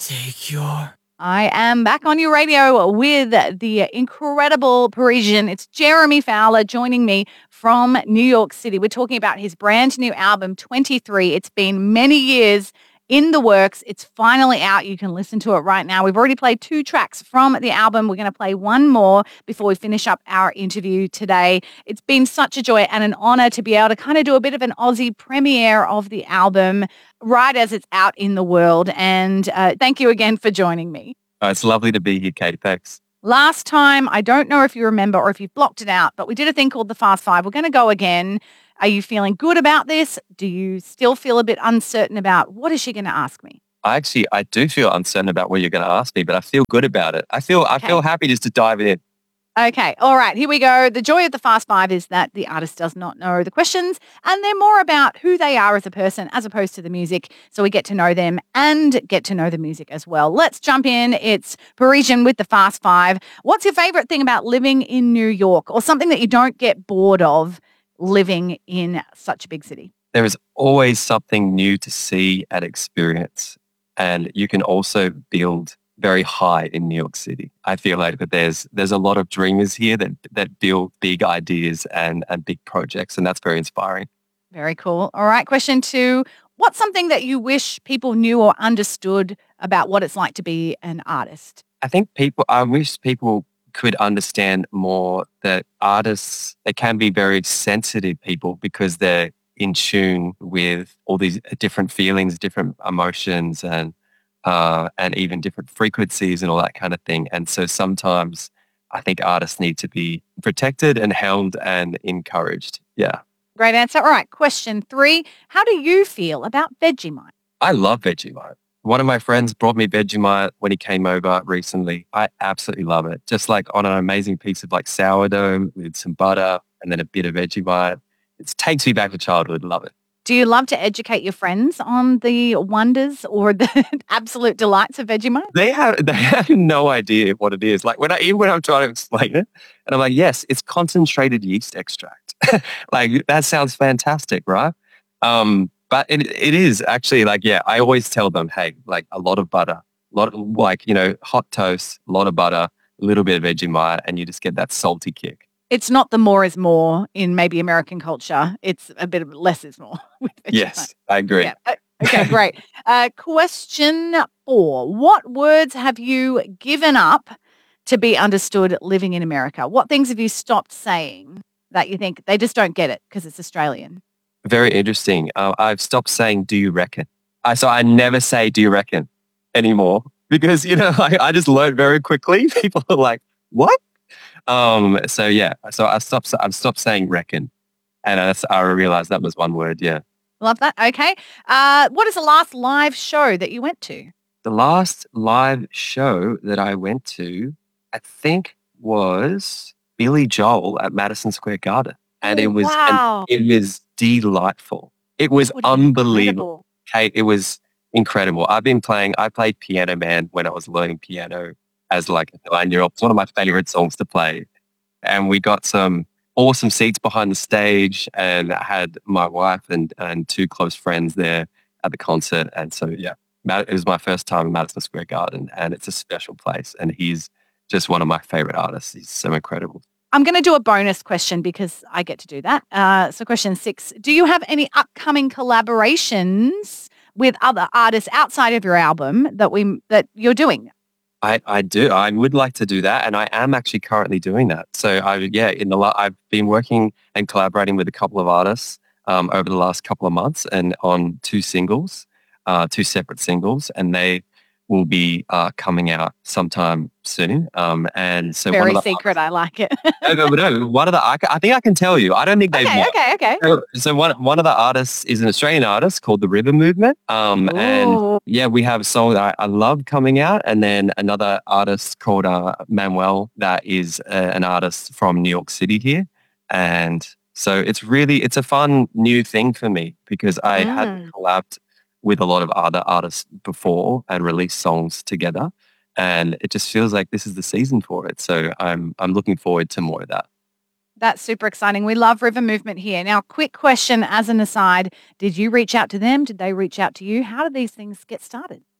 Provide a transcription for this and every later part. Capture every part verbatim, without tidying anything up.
Take your... I am back on your radio with the incredible Parisian. It's Jeremy Fowler joining me from New York City. We're talking about his brand new album, twenty-three. It's been many years in the works. It's finally out. You can listen to it right now. We've already played two tracks from the album. We're going to play one more before we finish up our interview today. It's been such a joy and an honor to be able to kind of do a bit of an Aussie premiere of the album right as it's out in the world. And uh, thank you again for joining me. Oh, it's lovely to be here, Katie. Thanks. Last time, I don't know if you remember or if you've blocked it out, but we did a thing called the Fast Five. We're going to go again. Are you feeling good about this? Do you still feel a bit uncertain about what is she going to ask me? I actually, I do feel uncertain about what you're going to ask me, but I feel good about it. I feel, okay. I feel happy just to dive in. Okay. All right. Here we go. The joy of the Fast Five is that the artist does not know the questions and they're more about who they are as a person as opposed to the music. So we get to know them and get to know the music as well. Let's jump in. It's Parisian with the Fast Five. What's your favorite thing about living in New York or something that you don't get bored of living in such a big city? There is always something new to see and experience. And you can also build very high in New York City. I feel like that there's there's a lot of dreamers here that that build big ideas and, and big projects, and that's very inspiring. Very cool. All right, question two. What's something that you wish people knew or understood about what it's like to be an artist? I think people, I wish people could understand more that artists, they can be very sensitive people because they're in tune with all these different feelings, different emotions, and Uh, and even different frequencies and all that kind of thing. And so sometimes I think artists need to be protected and held and encouraged. Yeah. Great answer. All right. Question three. How do you feel about Vegemite? I love Vegemite. One of my friends brought me Vegemite when he came over recently. I absolutely love it. Just like on an amazing piece of like sourdough with some butter and then a bit of Vegemite. It takes me back to childhood. Love it. Do you love to educate your friends on the wonders or the absolute delights of Vegemite? They have they have no idea what it is. Like when I even when I'm trying to explain it, and I'm like, yes, it's concentrated yeast extract. Like that sounds fantastic, right? Um, but it it is actually like, yeah, I always tell them, hey, like a lot of butter, a lot of like, you know, hot toast, a lot of butter, a little bit of Vegemite, and you just get that salty kick. It's not the more is more in maybe American culture. It's a bit of less is more. Yes, I agree. Yeah. Okay, great. Uh, question four. What words have you given up to be understood living in America? What things have you stopped saying that you think they just don't get it because it's Australian? Very interesting. Uh, I've stopped saying, do you reckon? I So I never say, do you reckon anymore because, you know, I, I just learned very quickly. People are like, what? Um, so yeah, so I stopped, I stopped saying reckon. And I, I realized that was one word. Yeah. Love that. Okay. Uh, what is the last live show that you went to? The last live show that I went to, I think was Billy Joel at Madison Square Garden. And oh, it was, wow. and it was delightful. It was unbelievable. Kate, it was incredible. I've been playing, I played Piano Man when I was learning piano as like a nine-year-old. It's one of my favorite songs to play. And we got some awesome seats behind the stage and I had my wife and, and two close friends there at the concert. And so, yeah, it was my first time in Madison Square Garden and it's a special place. And he's just one of my favorite artists. He's so incredible. I'm going to do a bonus question because I get to do that. Uh, so question six, do you have any upcoming collaborations with other artists outside of your album that we that you're doing? I, I do. I would like to do that, and I am actually currently doing that. So, I yeah, in the I've been working and collaborating with a couple of artists um, over the last couple of months, and on two singles, uh, two separate singles, and they will be uh, coming out sometime soon. Um, and so, very one of the secret. artists, I like it. no, no, no, one of the I, I think I can tell you. I don't think they. Okay, okay, okay. So, so one one of the artists is an Australian artist called the River Movement. Um, and yeah, we have a song that I, I love coming out, and then another artist called uh, Manuel that is uh, an artist from New York City here, and so it's really it's a fun new thing for me because I Mm. hadn't collabed with a lot of other artists before and released songs together. And it just feels like this is the season for it. So I'm I'm looking forward to more of that. That's super exciting. We love River Movement here. Now, quick question as an aside. Did you reach out to them? Did they reach out to you? How do these things get started?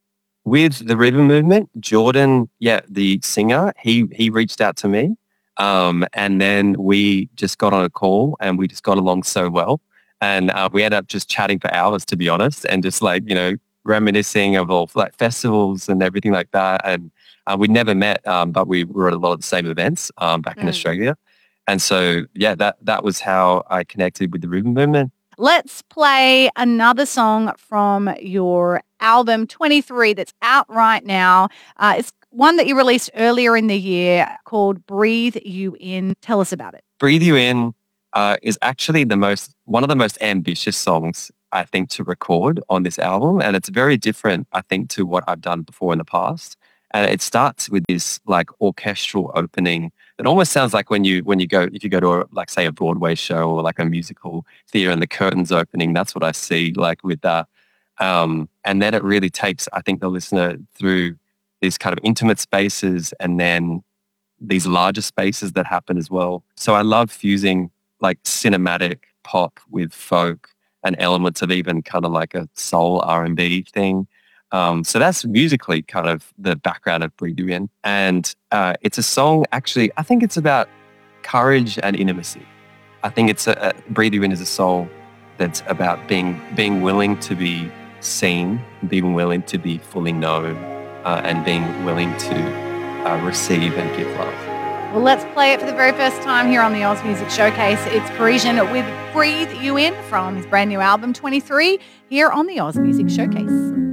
With the River Movement, Jordan, yeah, the singer, he he reached out to me, um, and then we just got on a call, and we just got along so well, and uh, we ended up just chatting for hours, to be honest, and just like you know reminiscing of all like festivals and everything like that. And uh, we never met, um, but we were at a lot of the same events um, back in Mm. Australia, and so yeah, that that was how I connected with the River Movement. Let's play another song from your album twenty-three that's out right now. Uh, it's one that you released earlier in the year called Breathe You In. Tell us about it. Breathe You In uh, is actually the most one of the most ambitious songs I think to record on this album, and it's very different I think to what I've done before in the past. And it starts with this like orchestral opening that almost sounds like when you when you go if you go to a, like say a Broadway show or like a musical theater and the curtains opening. That's what I see like with that. Um, and then it really takes I think the listener through these kind of intimate spaces and then these larger spaces that happen as well. So I love fusing like cinematic pop with folk and elements of even kind of like a soul R and B thing. Um, so that's musically kind of the background of Breathe You In. And uh, it's a song, actually, I think it's about courage and intimacy. I think it's a, a Breathe You In is a song that's about being being willing to be seen, being willing to be fully known, uh, and being willing to uh, receive and give love. Well, let's play it for the very first time here on the Oz Music Showcase. It's Parisian with Breathe You In from his brand new album twenty-three here on the Oz Music Showcase.